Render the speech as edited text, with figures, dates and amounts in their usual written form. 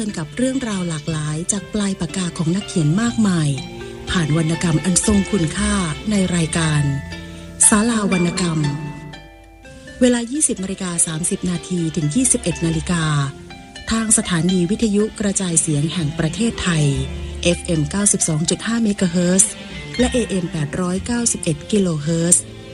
กับเรื่องราวหลากหลายจากปลายปากกาของนักเขียนมากมายผ่านวรรณกรรมอันทรงคุณค่าในรายการศาลาวรรณกรรมเวลา 20:30 นาทีถึง 21 นาฬิกาทางสถานีวิทยุกระจายเสียงแห่งประเทศไทย FM 92.5 เมกะเฮิรตซ์และ AM 891 กิโลเฮิรตซ์